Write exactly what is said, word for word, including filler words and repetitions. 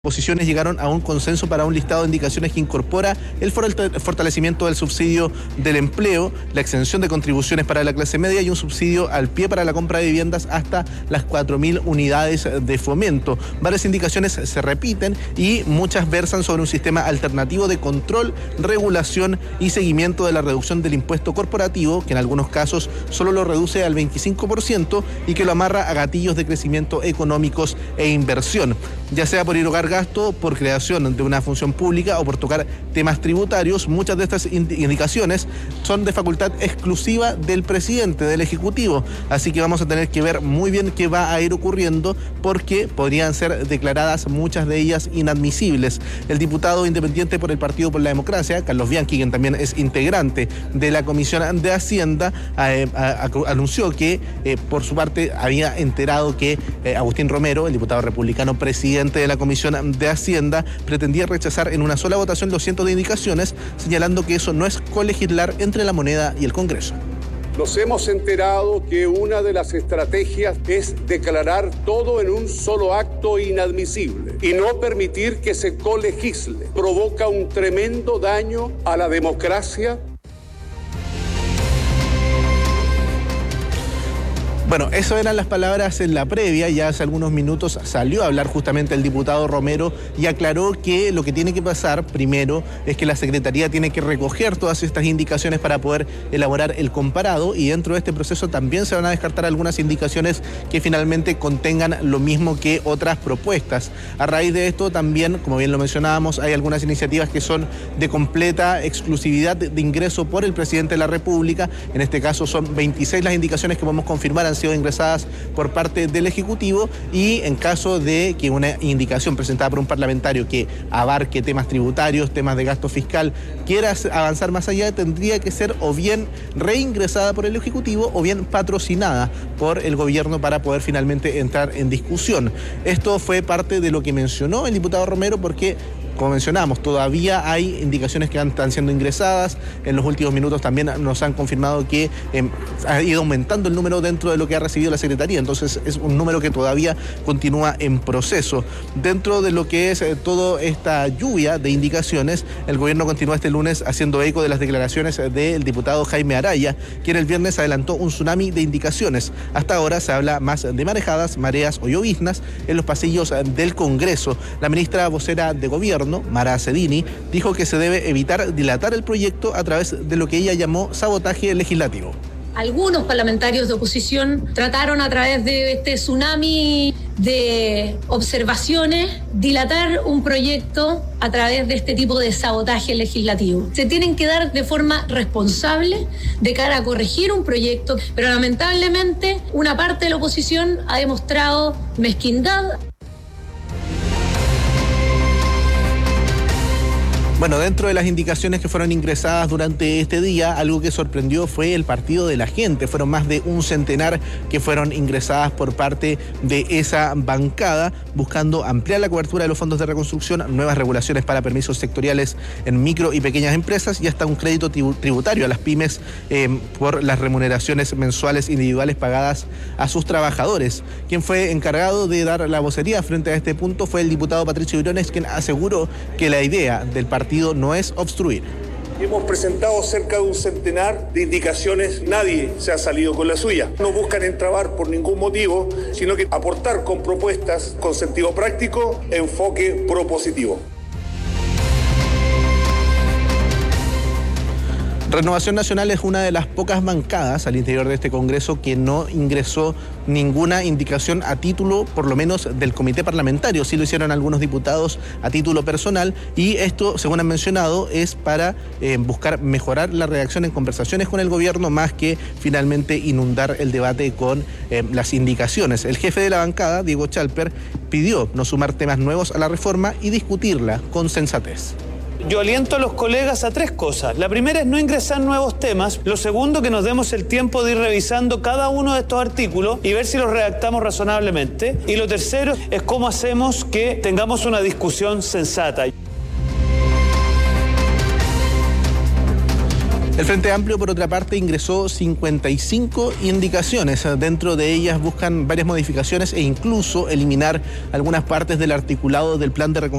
Posiciones llegaron a un consenso para un listado de indicaciones que incorpora el fortalecimiento del subsidio del empleo, la exención de contribuciones para la clase media y un subsidio al pie para la compra de viviendas hasta las cuatro mil unidades de fomento. Varias indicaciones se repiten y muchas versan sobre un sistema alternativo de control, regulación y seguimiento de la reducción del impuesto corporativo, que en algunos casos solo lo reduce al veinticinco por ciento y que lo amarra a gatillos de crecimiento económicos e inversión, ya sea por erogar gasto, por creación de una función pública o por tocar temas tributarios. Muchas de estas indicaciones son de facultad exclusiva del presidente, del Ejecutivo, así que vamos a tener que ver muy bien qué va a ir ocurriendo porque podrían ser declaradas muchas de ellas inadmisibles. El diputado independiente por el Partido por la Democracia, Carlos Bianchi, quien también es integrante de la Comisión de Hacienda, eh, a, a, anunció que eh, por su parte había enterado que eh, Agustín Romero, el diputado republicano presidente de la Comisión de Hacienda, pretendía rechazar en una sola votación los cientos de indicaciones, señalando que eso no es colegislar entre la moneda y el Congreso. Nos hemos enterado que una de las estrategias es declarar todo en un solo acto inadmisible y no permitir que se colegisle. Provoca un tremendo daño a la democracia. Bueno, eso eran las palabras en la previa. Ya hace algunos minutos salió a hablar justamente el diputado Romero y aclaró que lo que tiene que pasar primero es que la Secretaría tiene que recoger todas estas indicaciones para poder elaborar el comparado, y dentro de este proceso también se van a descartar algunas indicaciones que finalmente contengan lo mismo que otras propuestas. A raíz de esto también, como bien lo mencionábamos, hay algunas iniciativas que son de completa exclusividad de ingreso por el presidente de la República. En este caso son veintiséis las indicaciones que podemos confirmar han sido ingresadas por parte del Ejecutivo, y en caso de que una indicación presentada por un parlamentario que abarque temas tributarios, temas de gasto fiscal, quiera avanzar más allá, tendría que ser o bien reingresada por el Ejecutivo o bien patrocinada por el gobierno para poder finalmente entrar en discusión. Esto fue parte de lo que mencionó el diputado Romero porque, como mencionamos, todavía hay indicaciones que están siendo ingresadas. En los últimos minutos también nos han confirmado que eh, ha ido aumentando el número dentro de lo que ha recibido la Secretaría, entonces es un número que todavía continúa en proceso. Dentro de lo que es eh, toda esta lluvia de indicaciones, el gobierno continúa este lunes haciendo eco de las declaraciones del diputado Jaime Araya, quien el viernes adelantó un tsunami de indicaciones. Hasta ahora se habla más de marejadas, mareas o lloviznas en los pasillos del Congreso. La ministra vocera de Gobierno, Mara Cedini, dijo que se debe evitar dilatar el proyecto a través de lo que ella llamó sabotaje legislativo. Algunos parlamentarios de oposición trataron a través de este tsunami de observaciones dilatar un proyecto a través de este tipo de sabotaje legislativo. Se tienen que dar de forma responsable de cara a corregir un proyecto, pero lamentablemente una parte de la oposición ha demostrado mezquindad. Bueno, dentro de las indicaciones que fueron ingresadas durante este día, algo que sorprendió fue el Partido de la Gente. Fueron más de un centenar que fueron ingresadas por parte de esa bancada, buscando ampliar la cobertura de los fondos de reconstrucción, nuevas regulaciones para permisos sectoriales en micro y pequeñas empresas y hasta un crédito tributario a las pymes eh, por las remuneraciones mensuales individuales pagadas a sus trabajadores. Quien fue encargado de dar la vocería frente a este punto fue el diputado Patricio Briones, quien aseguró que la idea del partido no es obstruir. Hemos presentado cerca de un centenar de indicaciones, nadie se ha salido con la suya. No buscan entrabar por ningún motivo, sino que aportar con propuestas con sentido práctico, enfoque propositivo. Renovación Nacional es una de las pocas bancadas al interior de este Congreso que no ingresó ninguna indicación a título, por lo menos del comité parlamentario. Sí lo hicieron algunos diputados a título personal, y esto, según han mencionado, es para eh, buscar mejorar la redacción en conversaciones con el gobierno, más que finalmente inundar el debate con eh, las indicaciones. El jefe de la bancada, Diego Chalper, pidió no sumar temas nuevos a la reforma y discutirla con sensatez. Yo aliento a los colegas a tres cosas. La primera es no ingresar nuevos temas. Lo segundo, que nos demos el tiempo de ir revisando cada uno de estos artículos y ver si los redactamos razonablemente. Y lo tercero es cómo hacemos que tengamos una discusión sensata. El Frente Amplio, por otra parte, ingresó cincuenta y cinco indicaciones. Dentro de ellas buscan varias modificaciones e incluso eliminar algunas partes del articulado del plan de reconstrucción